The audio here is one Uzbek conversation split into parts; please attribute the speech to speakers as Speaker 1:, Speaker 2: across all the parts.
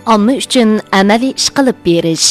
Speaker 1: omma uchun amaliy ish qilib berish.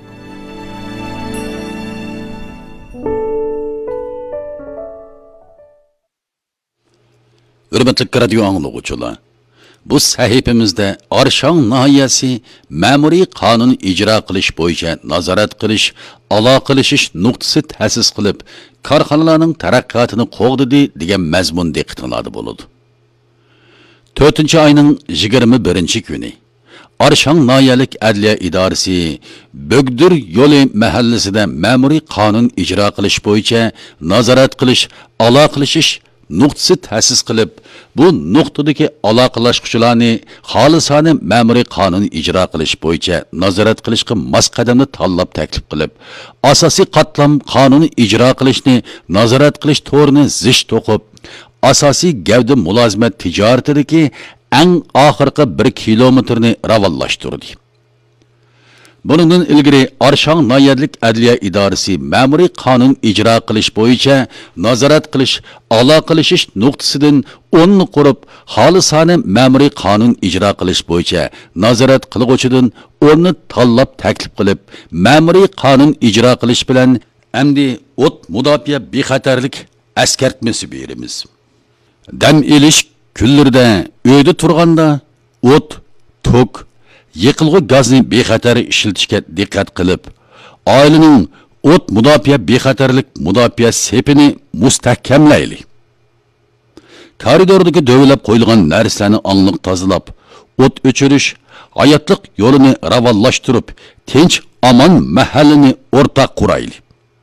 Speaker 2: Hürmetli radio anglaguvchilar, bu sahifamizda Arshon nahiyasi ma'muriy qonun ijro qilish bo'yicha nazorat qilish, aloqalashish nuqtasi ta'sis qilib, korxonalarning taraqqiyotini qo'g'didi degan mazmun diqqatingizda bo'ladi. 4-oyning 21-kuni Arshon nahiyalik adliya idorasi Bögdür yo'li mahallasida ma'muriy qonun ijro qilish bo'yicha nazorat qilish, aloqalashish nuqtasi ta'sis qilib, bu nuqtadagi aloqalashuvchilarni xolisona ma'muriy qonun ijro qilish bo'yicha nazorat qilishga mos qadamni tanlab taklif qilib, asosiy qatlam qonun ijro qilishni nazorat qilish to'rini zish to'qib, asosiy gavda mulozimat tijoratidagi eng oxirgi 1 kilometrni ravonlashtirdi. Bundan ilgari Arshon nahiyalik adliya idorasi ma'muriy qonun ijro qilish bo'yicha nazorat qilish, aloqalashish nuqtasidan 10 ni qurib, xolisona ma'muriy qonun ijro qilish bo'yicha nazorat qilguvchidan 10 ni tanlab taklif qilib, ma'muriy qonun ijro qilish bilan endi o't mudofaa bexatarlik askartmasi beramiz. Dam elish kunlarda uyda turganda o't, tok, yiqilg'i gazni bexatar ishlatishga diqqat qilib, oilaning o't mudofaa bexatarlik mudofaa sepini mustahkamlayli. Koridordagi dövlab qo'yilgan narsalarni anliq tozalab, o't o'chirish, hayotlik yo'lini ravonlashtirib, tinch aman mahallini o'rtaq qurayli.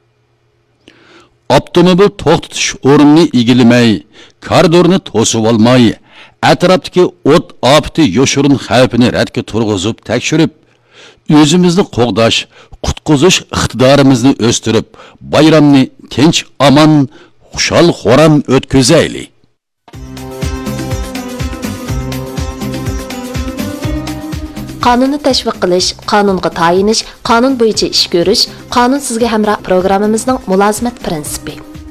Speaker 2: Avtomobil to'xtatish o'rnini egilamay, koridorni to'sib olmay, atrofdagi o't ofati yo'shirin xavfini radga turg'izib tekshirib, o'zimizni qo'g'dash, qutqizish iqtidorimizni o'stirib, bayramni tinch, aman, xushal xo'ram o'tkazayli.
Speaker 1: Qonunni tashviq qilish, qonunga tayinish, qonun bo'yicha ish ko'rish, qonun sizga hamroh programmamizning mulozimat prinsipi.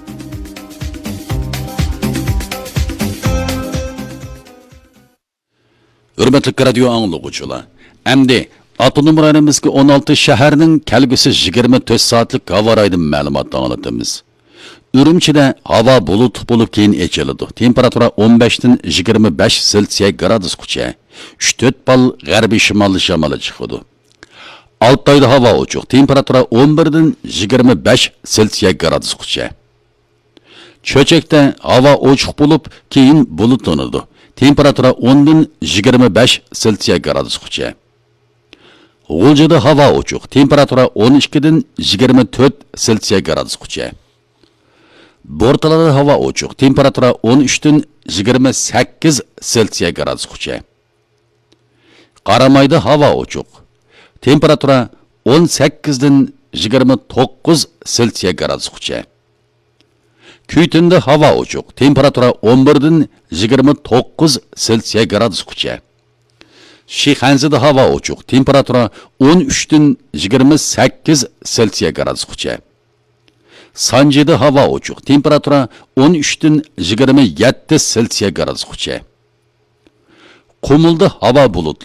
Speaker 2: Hürmetli radio anglaguvchilar, endi Avtonom rayonimizga 16 shaharning kelgusi 24 soatlik havo raydi ma'lumotini anlatamiz. Urumchida havo bulut bo'lib keyin echiladi. Temperatura 15 dan 25 selsiya gradusgacha. 3-4 bal g'arbiy shimoliy shamoli chiqadi. Altayda havo ochiq. Temperatura 11 dan 25 selsiya gradusgacha. Cho'chakda havo ochiq bo'lib keyin bulutlanadi. Temperatura 10 dan 25 selsiya gradusgacha. G'uljada havo ochiq. Temperatura 12 dan 24 selsiya gradusgacha. Bortalada havo ochiq. Temperatura 13 dan 28 selsiya gradusgacha. Qaramayda havo ochiq. Temperatura 18 dan 29 selsiya gradusgacha. Kuytinda havo ochiq. Temperatura 11 dan 29 selsiya gradusgacha. Shixanzida havo ochiq. Temperatura 13 dan 28 selsiya gradusgacha. Sanjida havo ochiq. Temperatura 13 dan 27 selsiya gradusgacha. Qumulda havo bulutli.